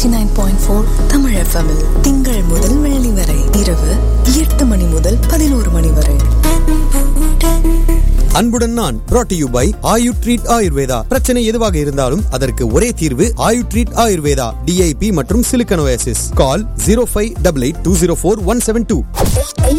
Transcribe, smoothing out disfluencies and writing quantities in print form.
89.4 Tamil FM -இல் திங்கள் முதல் வெள்ளி வரை இரவு 8 மணி முதல் 11 மணி வரை. அன்புடன் நான் brought to you by Ayu treat Ayurveda. பிரச்சனை எதுவாக இருந்தாலும் அதற்கு ஒரே தீர்வு ஆயு ட்ரீட் ஆயுர்வேதா. DIP மற்றும் சிலிக்கன் ஓயாசிஸ். கால் 0588204172.